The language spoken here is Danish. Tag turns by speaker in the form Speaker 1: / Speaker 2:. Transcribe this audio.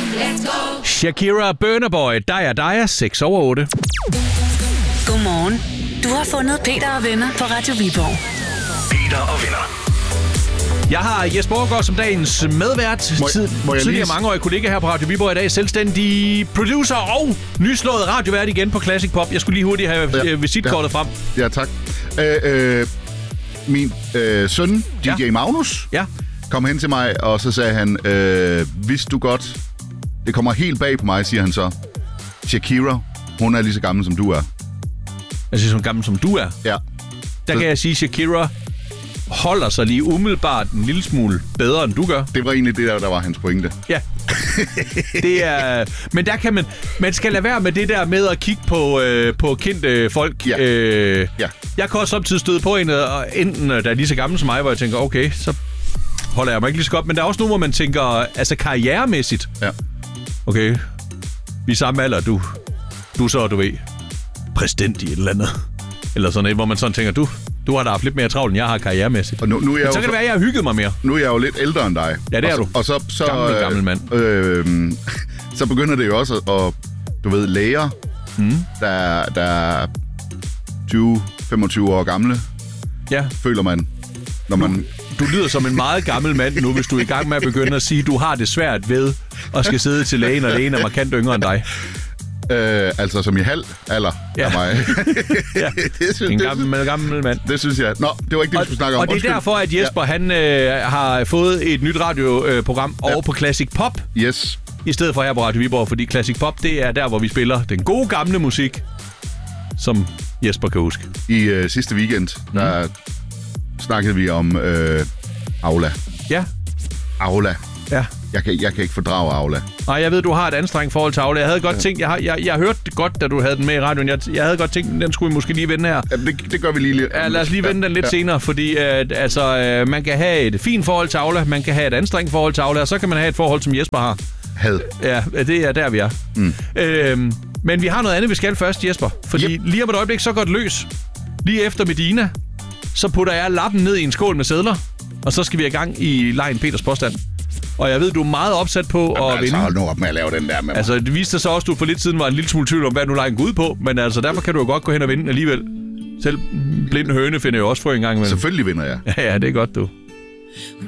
Speaker 1: Shakira, Burna Boy, Daya, 6 over 8.
Speaker 2: Godmorgen. Du har fundet Peter og venner på Radio Viborg.
Speaker 3: Peter og venner.
Speaker 1: Jeg har Jesper Aagaard som dagens medvært. Tidligere mangeårig kollega her på Radio Viborg i dag. Selvstændig producer og nyslået radiovært igen på Classic Pop. Jeg skulle lige hurtigt have visitkortet frem.
Speaker 4: Ja, tak. Min søn, DJ Magnus, kom hen til mig, og så sagde han, vidste du godt, det kommer helt bag på mig, siger han så. Shakira, hun er lige så gammel, som du er.
Speaker 1: Altså, så gammel, som du er?
Speaker 4: Ja.
Speaker 1: Der kan jeg sige, Shakira holder sig lige umiddelbart en lille smule bedre, end du gør.
Speaker 4: Det var egentlig det, der var hans pointe.
Speaker 1: Ja. Det er... Men der kan man skal lade være med det der med at kigge på kendte folk.
Speaker 4: Ja.
Speaker 1: Jeg kan også samtidig støde på en, enten der er lige så gammel som mig, hvor jeg tænker, okay, så holder jeg mig ikke lige så godt. Men der er også nogle, hvor man tænker, altså karrieremæssigt.
Speaker 4: Ja.
Speaker 1: Okay, vi er samme alder, du så, du ved, præsident i et eller andet. Eller sådan et, hvor man sådan tænker, du har da haft lidt mere travlt, end jeg har karrieremæssigt. Og
Speaker 4: nu er jeg
Speaker 1: så kan det være, at jeg har hygget mig mere.
Speaker 4: Nu er jeg jo lidt ældre end dig.
Speaker 1: Ja, det er du.
Speaker 4: Og så
Speaker 1: gammel mand.
Speaker 4: Så begynder det jo også at, du ved, læger, der er 20-25 år gamle, føler man, når man...
Speaker 1: Du lyder som en meget gammel mand nu, hvis du er i gang med at begynde at sige, at du har det svært ved at skal sidde til lægen, og lægen er markant yngre end dig.
Speaker 4: Altså som i halv alder af mig.
Speaker 1: Ja. En gammel mand.
Speaker 4: Det synes jeg. Nå, det var ikke det, vi skulle snakke om.
Speaker 1: Og det er derfor, at Jesper han har fået et nyt radioprogram over på Classic Pop.
Speaker 4: Yes.
Speaker 1: I stedet for her på Radio Viborg, fordi Classic Pop, det er der, hvor vi spiller den gode gamle musik, som Jesper kan huske.
Speaker 4: I sidste weekend, der snakkede vi om Aula.
Speaker 1: Ja.
Speaker 4: Aula.
Speaker 1: Ja.
Speaker 4: Jeg kan ikke fordrage Aula.
Speaker 1: Nej, jeg ved, du har et anstrengt forhold til Aula. Jeg havde godt tænkt, jeg hørte det godt, da du havde den med i radioen. Jeg havde godt tænkt, den skulle vi måske lige vende her.
Speaker 4: Ja, det gør vi lige.
Speaker 1: Ja, lad os lige vende den lidt senere, fordi man kan have et fint forhold til Aula, man kan have et anstrengt forhold til Aula, og så kan man have et forhold, som Jesper har.
Speaker 4: Had.
Speaker 1: Ja, det er der, vi er. Men vi har noget andet, vi skal først, Jesper. Fordi lige om et øjeblik, så går det løs. Lige efter Medina, så putter jeg lappen ned i en skål med sedler, og så skal vi i gang i lejen Peters påstand. Og jeg ved, du er meget opsat på at vinde.
Speaker 4: Hold nu op med at lave den der med mig.
Speaker 1: Altså, det viste sig så også, at du for lidt siden var en lille smule tvivl om, hvad nu lejen går ud på. Men altså, derfor kan du jo godt gå hen og vinde alligevel. Selv blind høne finder jo også frø en gang imellem.
Speaker 4: Selvfølgelig vinder jeg.
Speaker 1: Ja, det er godt, du.